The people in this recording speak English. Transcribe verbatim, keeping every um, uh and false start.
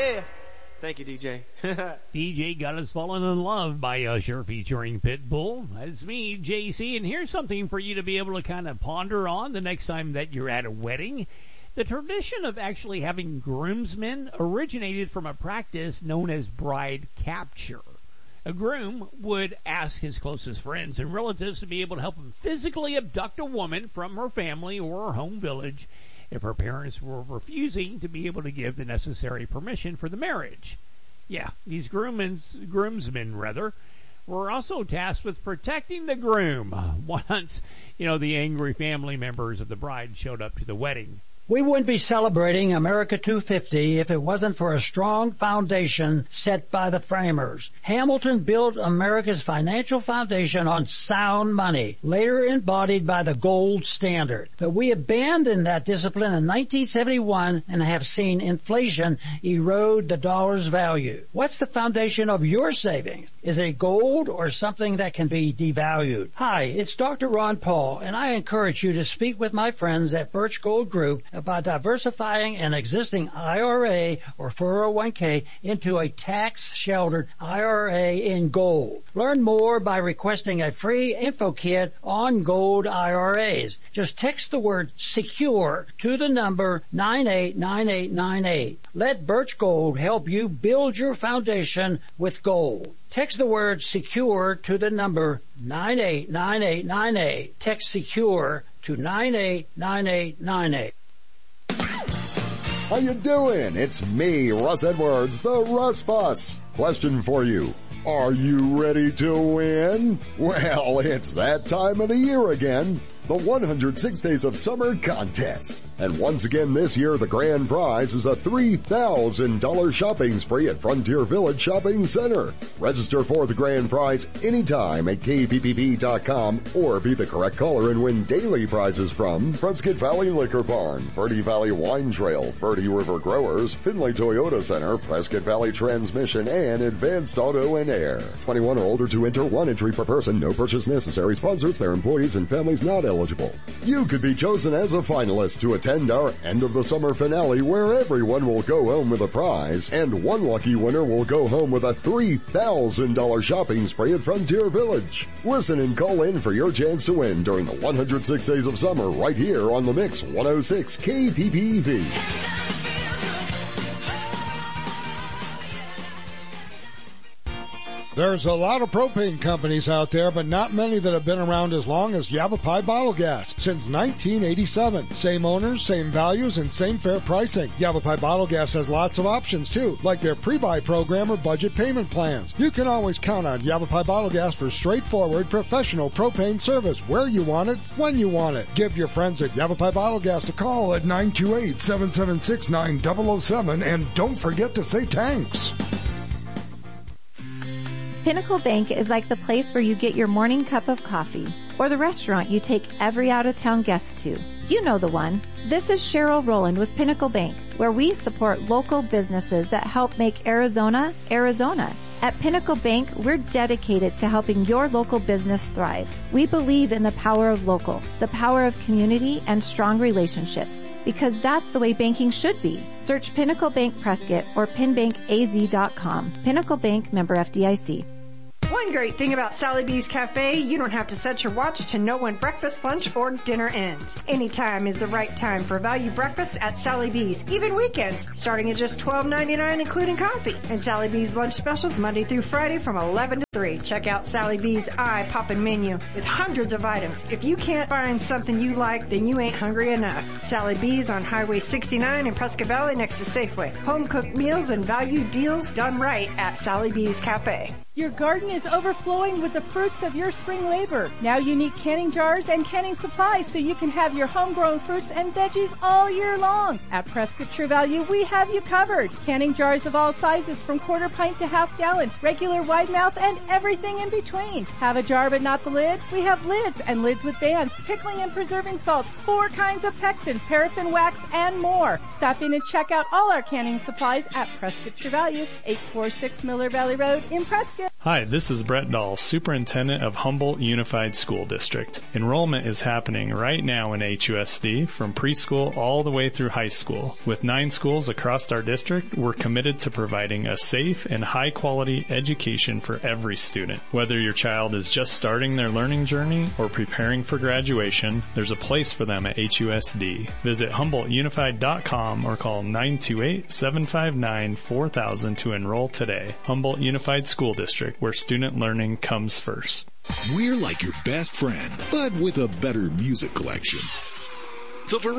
Yeah. Thank you, D J. D J Got Us Falling in Love by Usher featuring Pitbull. That's me, J C, and here's something for you to be able to kind of ponder on the next time that you're at a wedding. The tradition of actually having groomsmen originated from a practice known as bride capture. A groom would ask his closest friends and relatives to be able to help him physically abduct a woman from her family or her home village if her parents were refusing to be able to give the necessary permission for the marriage. Yeah, these groomens, groomsmen, rather, were also tasked with protecting the groom once, you know, the angry family members of the bride showed up to the wedding. We wouldn't be celebrating America two fifty if it wasn't for a strong foundation set by the framers. Hamilton built America's financial foundation on sound money, later embodied by the gold standard. But we abandoned that discipline in nineteen seventy-one and have seen inflation erode the dollar's value. What's the foundation of your savings? Is it gold or something that can be devalued? Hi, it's Doctor Ron Paul, and I encourage you to speak with my friends at Birch Gold Group about diversifying an existing I R A or four oh one k into a tax-sheltered I R A in gold. Learn more by requesting a free info kit on gold I R As. Just text the word SECURE to the number nine eight nine eight nine eight. Let Birch Gold help you build your foundation with gold. Text the word SECURE to the number nine eight nine eight nine eight. Text SECURE to nine eight nine eight nine eight. How you doing? It's me, Russ Edwards, the Russ Fuss. Question for you. Are you ready to win? Well, it's that time of the year again. The one hundred six Days of Summer Contest. And once again this year, the grand prize is a three thousand dollars shopping spree at Frontier Village Shopping Center. Register for the grand prize anytime at K P P V dot com or be the correct caller and win daily prizes from Prescott Valley Liquor Barn, Verde Valley Wine Trail, Verde River Growers, Finley Toyota Center, Prescott Valley Transmission, and Advanced Auto and Air. twenty-one or older to enter, one entry per person, no purchase necessary. Sponsors, their employees, and families not eligible. You could be chosen as a finalist to attend our end of the summer finale where everyone will go home with a prize and one lucky winner will go home with a three thousand dollars shopping spree at Frontier Village. Listen and call in for your chance to win during the one hundred six Days of Summer right here on the Mix one oh six K P P V. There's a lot of propane companies out there, but not many that have been around as long as Yavapai Bottle Gas since nineteen eighty-seven. Same owners, same values, and same fair pricing. Yavapai Bottle Gas has lots of options too, like their pre-buy program or budget payment plans. You can always count on Yavapai Bottle Gas for straightforward, professional propane service where you want it, when you want it. Give your friends at Yavapai Bottle Gas a call at nine two eight, seven seven six, nine zero zero seven, and don't forget to say thanks. Pinnacle Bank is like the place where you get your morning cup of coffee, or the restaurant you take every out-of-town guest to. You know the one. This is Cheryl Rowland with Pinnacle Bank, where we support local businesses that help make Arizona, Arizona. At Pinnacle Bank, we're dedicated to helping your local business thrive. We believe in the power of local, the power of community, and strong relationships, because that's the way banking should be. Search Pinnacle Bank Prescott or pin bank a z dot com. Pinnacle Bank, member F D I C. One great thing about Sally B's Cafe, you don't have to set your watch to know when breakfast, lunch, or dinner ends. Anytime is the right time for value breakfast at Sally B's, even weekends, starting at just twelve ninety-nine including coffee. And Sally B's lunch specials Monday through Friday from eleven to three. Check out Sally B's eye-popping menu with hundreds of items. If you can't find something you like, then you ain't hungry enough. Sally B's on Highway sixty-nine in Prescott Valley next to Safeway. Home-cooked meals and value deals done right at Sally B's Cafe. Your garden is overflowing with the fruits of your spring labor. Now you need canning jars and canning supplies so you can have your homegrown fruits and veggies all year long. At Prescott True Value, we have you covered. Canning jars of all sizes from quarter pint to half gallon, regular wide mouth, and everything in between. Have a jar but not the lid? We have lids and lids with bands, pickling and preserving salts, four kinds of pectin, paraffin wax, and more. Stop in and check out all our canning supplies at Prescott True Value, eight forty-six Miller Valley Road in Prescott. Hi, this is Brett Dahl, Superintendent of Humboldt Unified School District. Enrollment is happening right now in H U S D from preschool all the way through high school. With nine schools across our district, we're committed to providing a safe and high-quality education for every student. Whether your child is just starting their learning journey or preparing for graduation, there's a place for them at H U S D. Visit Humboldt Unified dot com or call nine two eight, seven five nine, four thousand to enroll today. Humboldt Unified School District, where student learning comes first. We're like your best friend, but with a better music collection. So for